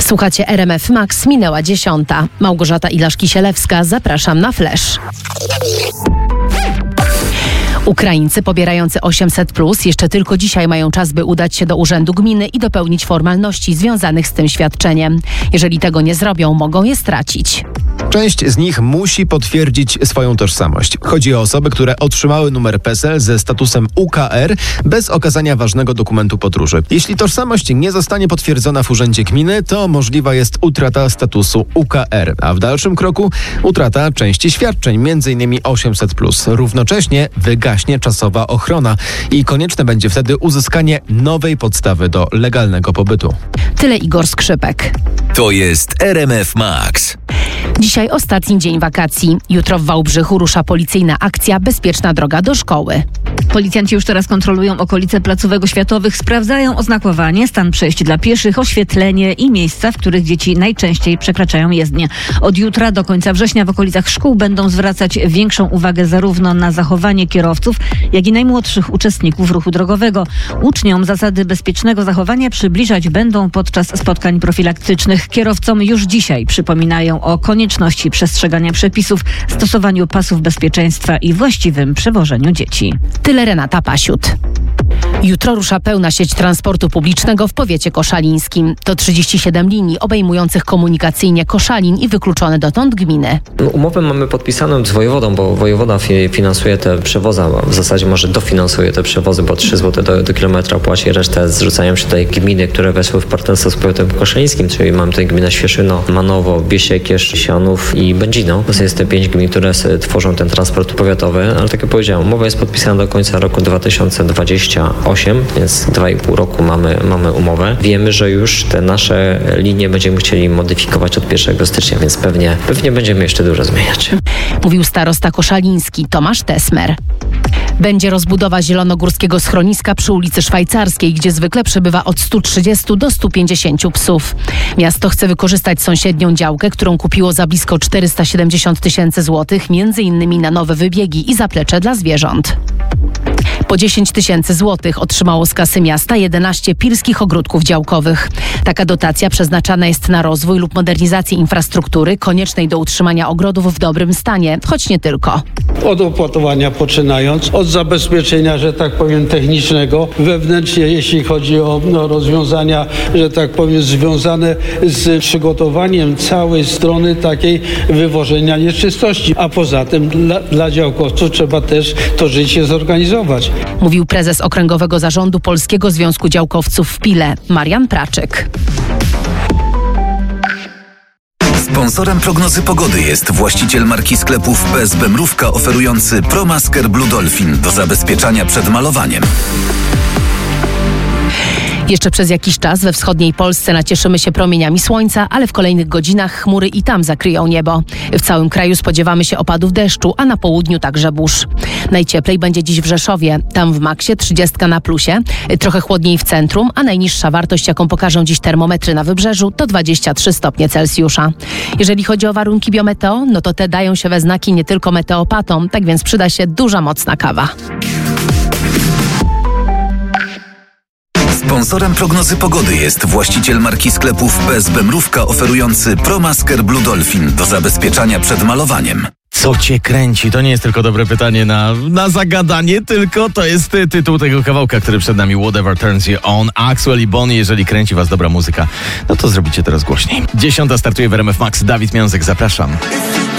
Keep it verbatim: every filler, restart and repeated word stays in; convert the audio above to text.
Słuchacie R M F Max, minęła dziesiąta. Małgorzata Ilaszki-Sielewska, zapraszam na Flash. Ukraińcy pobierający osiemset plus jeszcze tylko dzisiaj mają czas, by udać się do urzędu gminy i dopełnić formalności związanych z tym świadczeniem. Jeżeli tego nie zrobią, mogą je stracić. Część z nich musi potwierdzić swoją tożsamość. Chodzi o osoby, które otrzymały numer P E S E L ze statusem U K R bez okazania ważnego dokumentu podróży. Jeśli tożsamość nie zostanie potwierdzona w urzędzie gminy, to możliwa jest utrata statusu U K R, a w dalszym kroku utrata części świadczeń, między innymi osiemset plus. Równocześnie wygaśnie czasowa ochrona i konieczne będzie wtedy uzyskanie nowej podstawy do legalnego pobytu. Tyle Igor Skrzypek. To jest R M F Max. Dzisiaj ostatni dzień wakacji. Jutro w Wałbrzychu rusza policyjna akcja Bezpieczna droga do szkoły. Policjanci już teraz kontrolują okolice placówek oświatowych, sprawdzają oznakowanie, stan przejść dla pieszych, oświetlenie i miejsca, w których dzieci najczęściej przekraczają jezdnię. Od jutra do końca września w okolicach szkół będą zwracać większą uwagę zarówno na zachowanie kierowców, jak i najmłodszych uczestników ruchu drogowego. Uczniom zasady bezpiecznego zachowania przybliżać będą podczas spotkań profilaktycznych. Kierowcom już dzisiaj przypominają o konieczności przestrzegania przepisów, stosowaniu pasów bezpieczeństwa i właściwym przewożeniu dzieci. Tyle Renata Pasiut. Jutro rusza pełna sieć transportu publicznego w powiecie koszalińskim. To trzydzieści siedem linii obejmujących komunikacyjnie Koszalin i wykluczone dotąd gminy. Umowę mamy podpisaną z wojewodą, bo wojewoda finansuje te przewozy, a w zasadzie może dofinansuje te przewozy, bo trzy złote do, do kilometra płaci, resztę zrzucają się tutaj gminy, które weszły w partnerstwo z powiatem koszalińskim, czyli mamy tutaj gminę Świeszyno, Manowo, Biesiekierz, Sianów i Będzino. To jest te pięć gmin, które tworzą ten transport powiatowy, ale tak jak powiedziałem, umowa jest podpisana do końca roku dwa tysiące dwudziestego ósmego, więc dwa i pół roku mamy, mamy umowę. Wiemy, że już te nasze linie będziemy chcieli modyfikować od pierwszego stycznia, więc pewnie, pewnie będziemy jeszcze dużo zmieniać. Mówił starosta koszaliński Tomasz Tesmer. Będzie rozbudowa zielonogórskiego schroniska przy ulicy Szwajcarskiej, gdzie zwykle przebywa od stu trzydziestu do stu pięćdziesięciu psów. Miasto chce wykorzystać sąsiednią działkę, którą kupiło za blisko czterysta siedemdziesiąt tysięcy złotych, między innymi na nowe wybiegi i zaplecze dla zwierząt. Po dziesięć tysięcy złotych otrzymało z kasy miasta jedenaście pilskich ogródków działkowych. Taka dotacja przeznaczana jest na rozwój lub modernizację infrastruktury koniecznej do utrzymania ogrodów w dobrym stanie, choć nie tylko. Od opłatowania poczynając, od zabezpieczenia, że tak powiem, technicznego, wewnętrznie, jeśli chodzi o no, rozwiązania, że tak powiem, związane z przygotowaniem całej strony takiej wywożenia nieczystości. A poza tym dla, dla działkowców trzeba też to życie zorganizować. Mówił prezes Okręgowego Zarządu Polskiego Związku Działkowców w Pile, Marian Praczyk. Sponsorem prognozy pogody jest właściciel marki sklepów P S B Mrówka oferujący ProMasker Blue Dolphin do zabezpieczania przed malowaniem. Jeszcze przez jakiś czas we wschodniej Polsce nacieszymy się promieniami słońca, ale w kolejnych godzinach chmury i tam zakryją niebo. W całym kraju spodziewamy się opadów deszczu, a na południu także burz. Najcieplej będzie dziś w Rzeszowie. Tam w maksie trzydziestka na plusie, trochę chłodniej w centrum, a najniższa wartość, jaką pokażą dziś termometry na wybrzeżu, to dwadzieścia trzy stopnie Celsjusza. Jeżeli chodzi o warunki biometeo, no to te dają się we znaki nie tylko meteopatom, tak więc przyda się duża, mocna kawa. Sponsorem prognozy pogody jest właściciel marki sklepów P S B Mrówka oferujący ProMasker Blue Dolphin do zabezpieczania przed malowaniem. Co cię kręci? To nie jest tylko dobre pytanie na, na zagadanie, tylko to jest ty, tytuł tego kawałka, który przed nami, Whatever Turns You On, Axwell i Bonnie. Jeżeli kręci was dobra muzyka, no to zrobicie teraz głośniej. Dziesiąta startuje w R M F Max. Dawid Miązek, zapraszam.